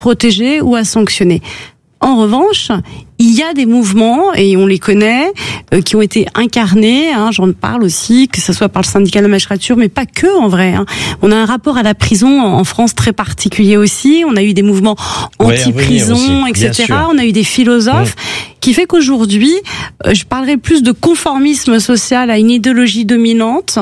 protéger ou à sanctionner. En revanche, il y a des mouvements, et on les connaît, qui ont été incarnés, j'en parle aussi, que ce soit par le syndicat de la magistrature, mais pas que en vrai. On a un rapport à la prison en France très particulier aussi, on a eu des mouvements anti-prison, etc. On a eu des philosophes, qui fait qu'aujourd'hui, je parlerai plus de conformisme social à une idéologie dominante,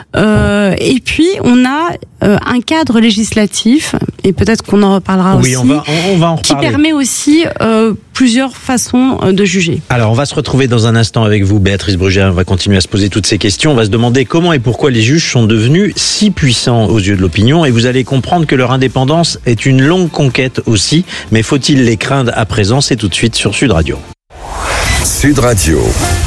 et puis on a un cadre législatif, et peut-être qu'on en reparlera aussi, on va en reparler, qui permet aussi plusieurs façons de juger. Alors, on va se retrouver dans un instant avec vous, Béatrice Brugère. On va continuer à se poser toutes ces questions. On va se demander comment et pourquoi les juges sont devenus si puissants aux yeux de l'opinion. Et vous allez comprendre que leur indépendance est une longue conquête aussi. Mais faut-il les craindre à présent? C'est tout de suite sur Sud Radio. Sud Radio.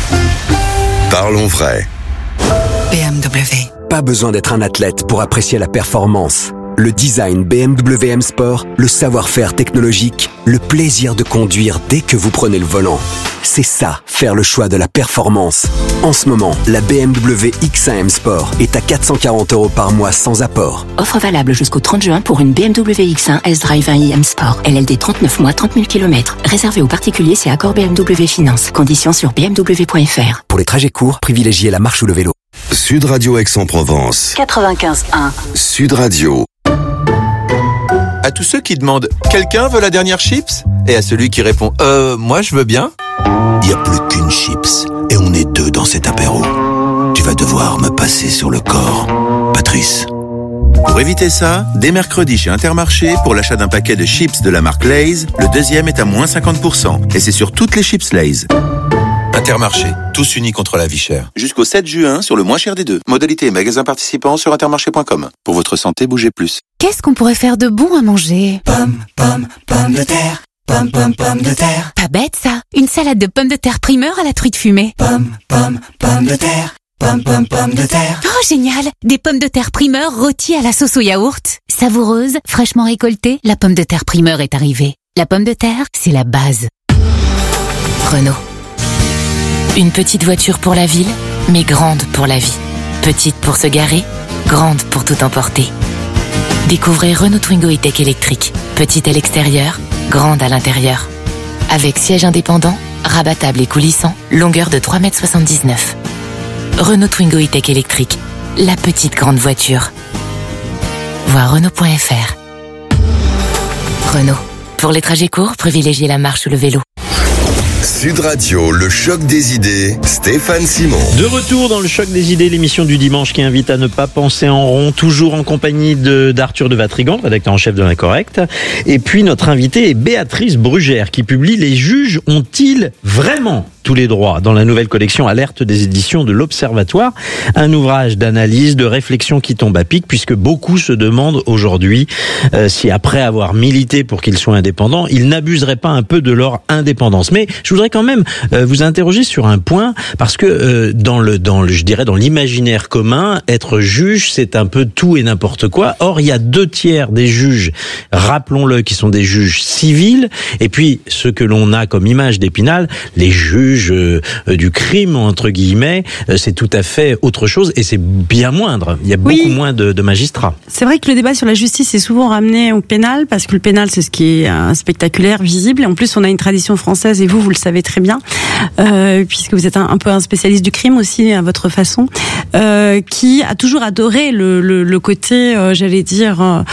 Parlons vrai. BMW. Pas besoin d'être un athlète pour apprécier la performance. Le design BMW M Sport, le savoir-faire technologique, le plaisir de conduire dès que vous prenez le volant. C'est ça, faire le choix de la performance. En ce moment, la BMW X1 M Sport est à 440 € par mois sans apport. Offre valable jusqu'au 30 juin pour une BMW X1 S-Drive 1i M Sport. LLD 39 mois, 30 000 km. Réservé aux particuliers, c'est accord BMW Finance. Conditions sur bmw.fr. Pour les trajets courts, privilégiez la marche ou le vélo. Sud Radio Aix-en-Provence. 95.1. Sud Radio. À tous ceux qui demandent « Quelqu'un veut la dernière chips ?» et à celui qui répond « Moi je veux bien ?» Il n'y a plus qu'une chips et on est deux dans cet apéro. Tu vas devoir me passer sur le corps, Patrice. Pour éviter ça, dès mercredi chez Intermarché, pour l'achat d'un paquet de chips de la marque Lay's, le deuxième est à moins 50%. Et c'est sur toutes les chips Lay's. Intermarché, tous unis contre la vie chère. Jusqu'au 7 juin sur le moins cher des deux. Modalité et magasins participants sur intermarché.com. Pour votre santé, bougez plus. Qu'est-ce qu'on pourrait faire de bon à manger? Pommes de terre. Pommes de terre. Pas bête ça. Une salade de pommes de terre primeur à la truite fumée. Pommes de terre. Pommes de terre. Oh génial. Des pommes de terre primeur rôties à la sauce au yaourt. Savoureuse, fraîchement récoltée, la pomme de terre primeur est arrivée. La pomme de terre, c'est la base. Renault. Une petite voiture pour la ville, mais grande pour la vie. Petite pour se garer, grande pour tout emporter. Découvrez Renault Twingo E-Tech électrique. Petite à l'extérieur, grande à l'intérieur. Avec siège indépendant, rabattable et coulissant, longueur de 3,79 m. Renault Twingo E-Tech électrique. La petite grande voiture. Voir Renault.fr. Renault. Pour les trajets courts, privilégiez la marche ou le vélo. Sud Radio, le choc des idées, Stéphane Simon. De retour dans le choc des idées, l'émission du dimanche qui invite à ne pas penser en rond, toujours en compagnie d'Arthur de Vatrigan, rédacteur en chef de l'Incorrect. Et puis notre invitée est Béatrice Brugère qui publie « Les juges ont-ils vraiment tous les droits ?» dans la nouvelle collection Alerte des éditions de l'Observatoire. Un ouvrage d'analyse, de réflexion qui tombe à pic puisque beaucoup se demandent aujourd'hui si après avoir milité pour qu'ils soient indépendants, ils n'abuseraient pas un peu de leur indépendance. Mais je voudrais quand même vous interroger sur un point parce que dans l'imaginaire commun, être juge, c'est un peu tout et n'importe quoi. Or, il y a 2/3 des juges, rappelons-le, qui sont des juges civils, et puis ceux que l'on a comme image d'Épinal, les juges du crime, entre guillemets, c'est tout à fait autre chose et c'est bien moindre. Il y a beaucoup moins de magistrats. C'est vrai que le débat sur la justice est souvent ramené au pénal parce que le pénal, c'est ce qui est spectaculaire, visible. Et en plus, on a une tradition française et vous le savez très bien, puisque vous êtes un peu un spécialiste du crime aussi à votre façon, qui a toujours adoré le côté, j'allais dire,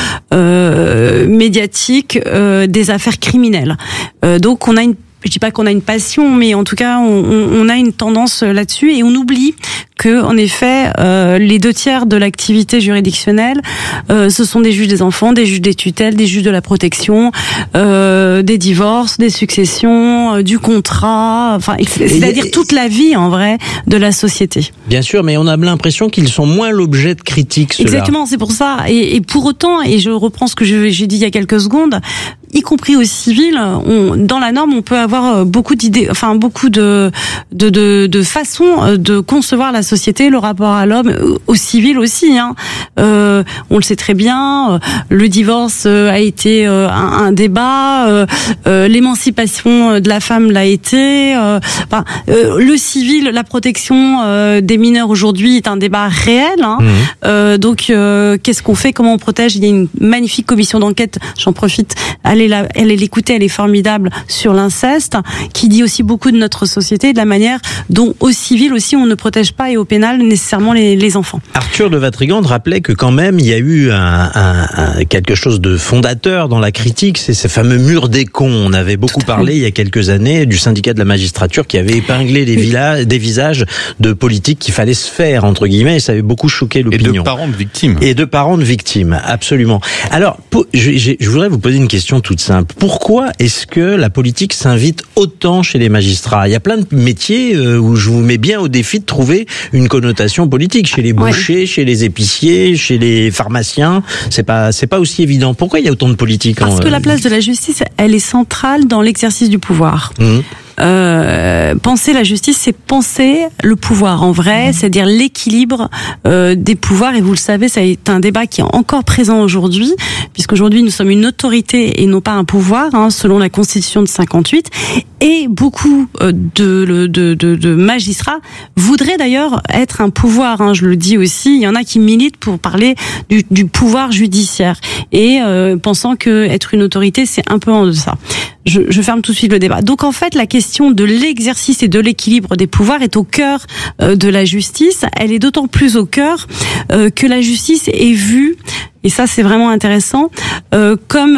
médiatique des affaires criminelles. Donc on a je dis pas qu'on a une passion, mais en tout cas, on a une tendance là-dessus et on oublie que, en effet, les 2/3 de l'activité juridictionnelle, ce sont des juges des enfants, des juges des tutelles, des juges de la protection, des divorces, des successions, du contrat, enfin, c'est-à-dire toute la vie, en vrai, de la société. Bien sûr, mais on a l'impression qu'ils sont moins l'objet de critiques, ceux-là. Exactement, c'est pour ça. Et pour autant, et je reprends ce que j'ai dit il y a quelques secondes, y compris au civil, dans la norme, on peut avoir beaucoup d'idées, enfin beaucoup de façons de concevoir la société, le rapport à l'homme, au civil aussi. On le sait très bien. Le divorce a été un débat. L'émancipation de la femme l'a été. Le civil, la protection des mineurs aujourd'hui est un débat réel. Donc, qu'est-ce qu'on fait? Comment on protège? Il y a une magnifique commission d'enquête. J'en profite à allez l'écouter, elle est formidable sur l'inceste, qui dit aussi beaucoup de notre société, de la manière dont au civil aussi on ne protège pas et au pénal nécessairement les enfants. Arthur de Vatrigan rappelait que quand même il y a eu quelque chose de fondateur dans la critique, c'est ces fameux murs des cons. On avait beaucoup parlé il y a quelques années du syndicat de la magistrature qui avait épinglé des visages de politiques qu'il fallait se faire, entre guillemets, et ça avait beaucoup choqué l'opinion. Et de parents de victimes. Et de parents de victimes, absolument. Alors, je voudrais vous poser une question toute simple. Pourquoi est-ce que la politique s'invite autant chez les magistrats? Il y a plein de métiers où je vous mets bien au défi de trouver une connotation politique. Chez les bouchers, chez les épiciers, chez les pharmaciens, c'est pas aussi évident. Pourquoi il y a autant de politique? Parce que la place de la justice, elle est centrale dans l'exercice du pouvoir. Penser la justice, c'est penser le pouvoir en vrai, c'est-à-dire l'équilibre des pouvoirs. Et vous le savez, ça est un débat qui est encore présent aujourd'hui, puisqu'aujourd'hui nous sommes une autorité et non pas un pouvoir, selon la Constitution de 58. Et beaucoup de magistrats voudraient d'ailleurs être un pouvoir. Je le dis aussi, il y en a qui militent pour parler du pouvoir judiciaire et pensant que être une autorité, c'est un peu en deçà. Je ferme tout de suite le débat. Donc en fait, la question de l'exercice et de l'équilibre des pouvoirs est au cœur de la justice. Elle est d'autant plus au cœur que la justice est vue, et ça c'est vraiment intéressant, comme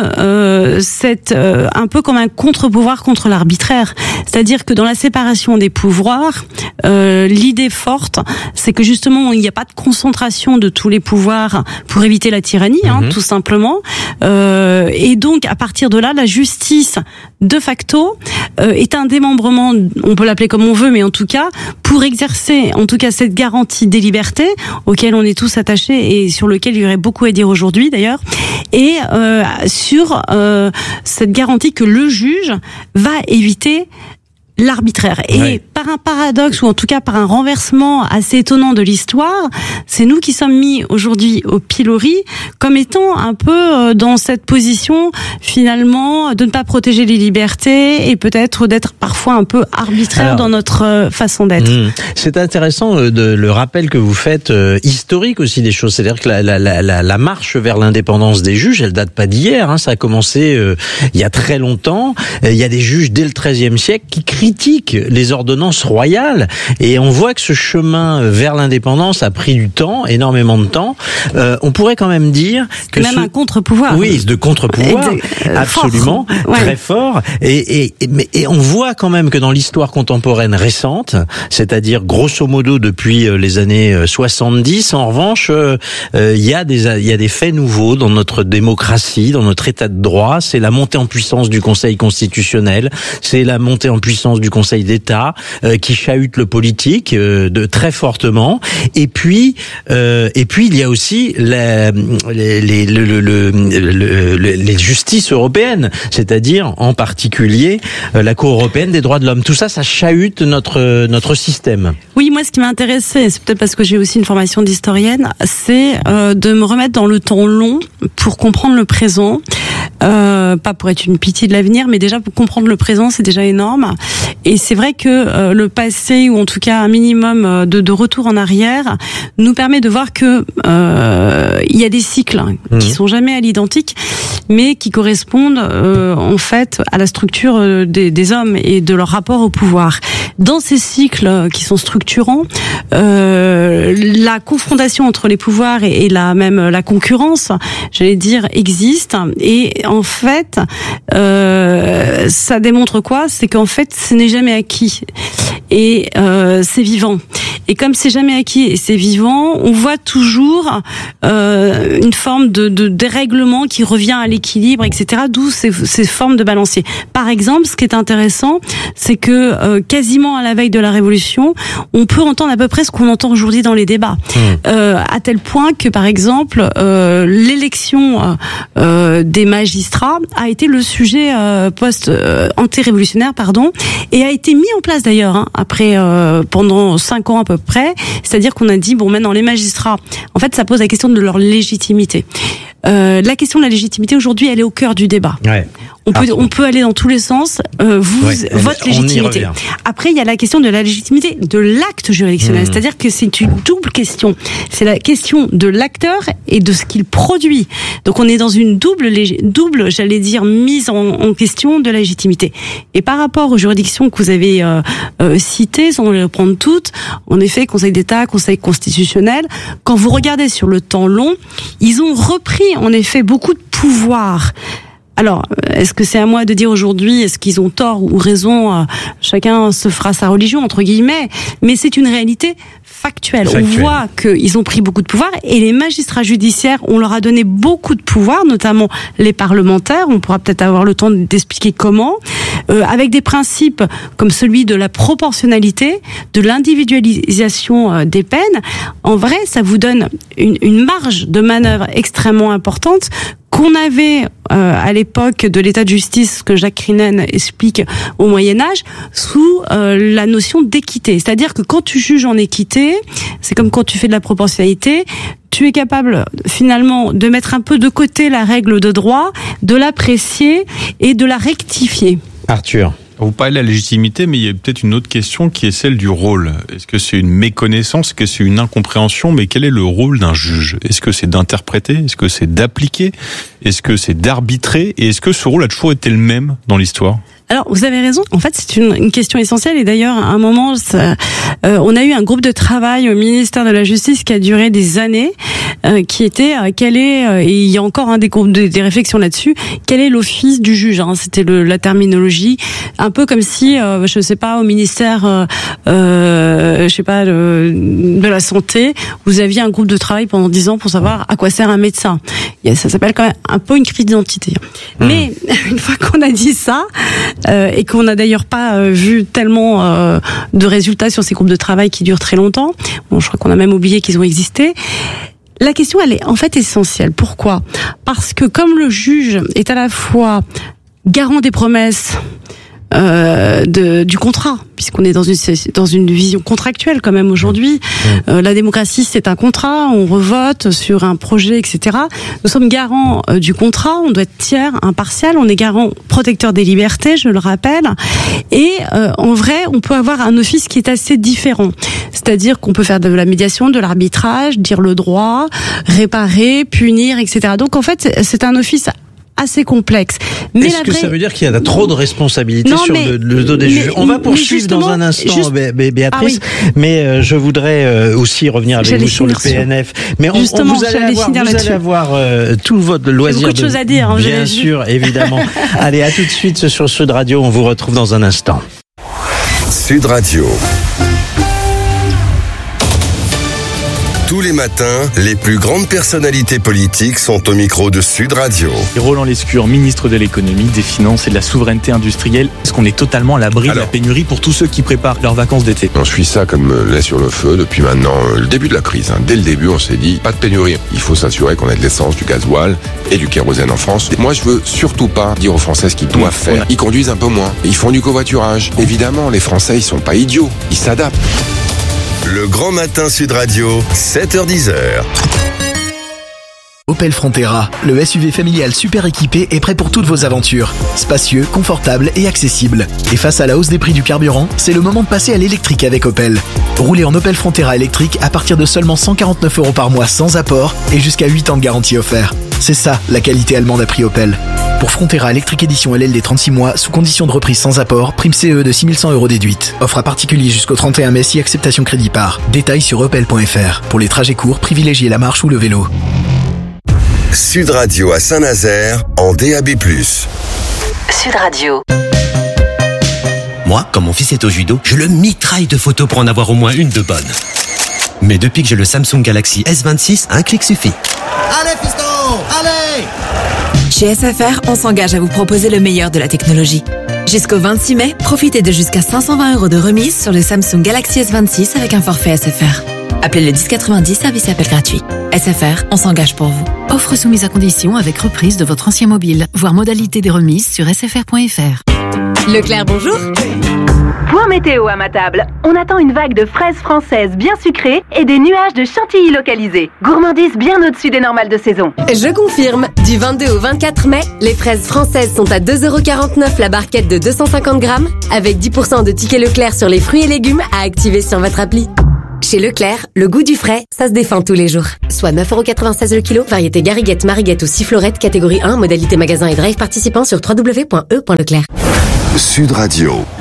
un peu comme un contre-pouvoir contre l'arbitraire. C'est-à-dire que dans la séparation des pouvoirs, l'idée forte, c'est que justement il n'y a pas de concentration de tous les pouvoirs pour éviter la tyrannie, tout simplement. Et donc à partir de là, la justice de facto est un démembrement, on peut l'appeler comme on veut, mais en tout cas pour exercer en tout cas cette garantie des libertés auxquelles on est tous attachés et sur lequel il y aurait beaucoup à dire aujourd'hui d'ailleurs, et sur cette garantie que le juge va éviter l'arbitraire. Et par un paradoxe, ou en tout cas par un renversement assez étonnant de l'histoire, c'est nous qui sommes mis aujourd'hui au pilori comme étant un peu dans cette position finalement de ne pas protéger les libertés et peut-être d'être parfois un peu arbitraire dans notre façon d'être. C'est intéressant le rappel que vous faites, historique aussi des choses. C'est-à-dire que la marche vers l'indépendance des juges, elle date pas d'hier, ça a commencé il y a très longtemps. Il y a des juges dès le XIIIe siècle qui critiquent les ordonnances royales, et on voit que ce chemin vers l'indépendance a pris du temps, énormément de temps. On pourrait quand même dire que même un contre-pouvoir. Oui, de contre-pouvoir, absolument, fort. Très fort. Et on voit quand même que dans l'histoire contemporaine récente, c'est-à-dire grosso modo depuis les années 70, en revanche, il y a des faits nouveaux dans notre démocratie, dans notre état de droit. C'est la montée en puissance du Conseil constitutionnel, c'est la montée en puissance du Conseil d'État qui chahute le politique de très fortement. Et puis il y a aussi les justices européennes, c'est-à-dire en particulier la Cour européenne des droits de l'homme. Tout ça, ça chahute notre système. Oui, moi, ce qui m'a intéressé, c'est peut-être parce que j'ai aussi une formation d'historienne, c'est de me remettre dans le temps long pour comprendre le présent. Pas pour être une pitié de l'avenir, mais déjà pour comprendre le présent, c'est déjà énorme. Et c'est vrai que le passé, ou en tout cas un minimum de retour en arrière, nous permet de voir que il y a des cycles qui sont jamais à l'identique, mais qui correspondent en fait à la structure des hommes et de leur rapport au pouvoir. Dans ces cycles qui sont structurants, la confrontation entre les pouvoirs et la concurrence, j'allais dire, existe. Et en fait, ça démontre quoi? C'est qu'en fait, ce n'est jamais acquis. Et c'est vivant. Et comme c'est jamais acquis et c'est vivant, on voit toujours une forme de dérèglement qui revient à l'équilibre, etc. D'où ces formes de balancier. Par exemple, ce qui est intéressant, c'est que quasiment à la veille de la Révolution, on peut entendre à peu près ce qu'on entend aujourd'hui dans les débats. À tel point que, par exemple, l'élection des magistrats a été le sujet anti-révolutionnaire, et a été mis en place d'ailleurs après pendant 5 ans à peu près. C'est-à-dire qu'on a dit maintenant les magistrats, en fait, ça pose la question de leur légitimité. La question de la légitimité aujourd'hui, elle est au cœur du débat. On peut aller dans tous les sens. Votre légitimité. Après, il y a la question de la légitimité de l'acte juridictionnel. C'est-à-dire que c'est une double question. C'est la question de l'acteur et de ce qu'il produit. Donc, on est dans une double, j'allais dire, mise en question de la légitimité. Et par rapport aux juridictions que vous avez citées, sans les reprendre toutes, en effet, Conseil d'État, Conseil constitutionnel, quand vous regardez sur le temps long, ils ont repris, en effet, beaucoup de pouvoir. Alors, est-ce que c'est à moi de dire aujourd'hui, est-ce qu'ils ont tort ou raison? Chacun se fera sa religion, entre guillemets, mais c'est une réalité factuelle. On voit qu'ils ont pris beaucoup de pouvoir et les magistrats judiciaires, on leur a donné beaucoup de pouvoir, notamment les parlementaires. On pourra peut-être avoir le temps d'expliquer comment, avec des principes comme celui de la proportionnalité, de l'individualisation des peines. En vrai, ça vous donne une marge de manœuvre extrêmement importante qu'on avait à l'époque de l'état de justice que Jacques Crinen explique au Moyen-Âge sous la notion d'équité. C'est-à-dire que quand tu juges en équité, c'est comme quand tu fais de la proportionnalité, tu es capable finalement de mettre un peu de côté la règle de droit, de l'apprécier et de la rectifier. Arthur. Vous parlez de la légitimité, mais il y a peut-être une autre question qui est celle du rôle. Est-ce que c'est une méconnaissance? Est-ce que c'est une incompréhension? Mais quel est le rôle d'un juge? Est-ce que c'est d'interpréter? Est-ce que c'est d'appliquer? Est-ce que c'est d'arbitrer? Et est-ce que ce rôle a toujours été le même dans l'histoire? Alors, vous avez raison. En fait, c'est une question essentielle. Et d'ailleurs, à un moment, on a eu un groupe de travail au ministère de la Justice qui a duré des années, qui était quel est, et il y a encore des groupes des réflexions là-dessus, quel est l'office du juge, c'était la terminologie, un peu comme si, je sais pas, au ministère, je sais pas, de la santé, vous aviez un groupe de travail pendant 10 ans pour savoir à quoi sert un médecin. Ça s'appelle quand même un peu une crise d'identité. Mais une fois qu'on a dit ça, et qu'on n'a d'ailleurs pas vu tellement de résultats sur ces groupes de travail qui durent très longtemps. Bon, je crois qu'on a même oublié qu'ils ont existé. La question, elle est en fait essentielle. Pourquoi? Parce que comme le juge est à la fois garant des promesses du contrat, puisqu'on est dans une vision contractuelle quand même aujourd'hui. La démocratie, c'est un contrat, on revote sur un projet, etc. Nous sommes garants du contrat, on doit être tiers, impartial, on est garant protecteur des libertés, je le rappelle. Et en vrai, on peut avoir un office qui est assez différent. C'est-à-dire qu'on peut faire de la médiation, de l'arbitrage, dire le droit, réparer, punir, etc. Donc en fait, c'est un office assez complexe. Mais est-ce que ça veut dire qu'il y a trop de responsabilités sur le dos des juges? On va poursuivre dans un instant, Béatrice, mais je voudrais aussi revenir avec vous sur le PNF. Mais vous allez avoir tout votre loisir. Beaucoup de choses à dire. Bien sûr, évidemment. Allez, à tout de suite sur Sud Radio. On vous retrouve dans un instant. Sud Radio. Tous les matins, les plus grandes personnalités politiques sont au micro de Sud Radio. Roland Lescure, ministre de l'économie, des finances et de la souveraineté industrielle. Est-ce qu'on est totalement à l'abri de la pénurie pour tous ceux qui préparent leurs vacances d'été? On suit ça comme lait sur le feu depuis maintenant le début de la crise. Dès le début, on s'est dit, pas de pénurie. Il faut s'assurer qu'on ait de l'essence, du gasoil et du kérosène en France. Et moi, je veux surtout pas dire aux Français ce qu'ils doivent faire. Ils conduisent un peu moins. Ils font du covoiturage. Évidemment, les Français, ils sont pas idiots. Ils s'adaptent. Le Grand Matin Sud Radio, 7h-10h. Opel Frontera, le SUV familial super équipé est prêt pour toutes vos aventures. Spacieux, confortable et accessible. Et face à la hausse des prix du carburant, c'est le moment de passer à l'électrique avec Opel. Roulez en Opel Frontera électrique à partir de seulement 149 € par mois sans apport et jusqu'à 8 ans de garantie offert. C'est ça, la qualité allemande à prix Opel. Pour Frontera électrique édition LLD 36 mois, sous condition de reprise sans apport, prime CE de 6100 € déduite. Offre à particulier jusqu'au 31 mai si acceptation crédit par. Détails sur opel.fr. Pour les trajets courts, privilégiez la marche ou le vélo. Sud Radio à Saint-Nazaire en DAB+. Sud Radio. Moi, quand mon fils est au judo, je le mitraille de photos pour en avoir au moins une de bonne. Mais depuis que j'ai le Samsung Galaxy S26, un clic suffit. Allez, fiston! Allez! Chez SFR, on s'engage à vous proposer le meilleur de la technologie. Jusqu'au 26 mai, profitez de jusqu'à 520 € de remise sur le Samsung Galaxy S26 avec un forfait SFR. Appelez le 1090, service appel gratuit. SFR, on s'engage pour vous. Offre soumise à condition avec reprise de votre ancien mobile. Voir modalité des remises sur sfr.fr. Leclerc, bonjour. Point météo à ma table. On attend une vague de fraises françaises bien sucrées et des nuages de chantilly localisés. Gourmandise bien au-dessus des normales de saison. Je confirme. Du 22 au 24 mai, les fraises françaises sont à 2,49€ la barquette de 250 grammes, avec 10% de tickets Leclerc sur les fruits et légumes à activer sur votre appli. Chez Leclerc, le goût du frais, ça se défend tous les jours. Soit 9,96€ le kilo, variété Gariguette, Mariguette ou Sifflorette, catégorie 1, modalité magasin et drive participant sur www.e.leclerc. Sud Radio.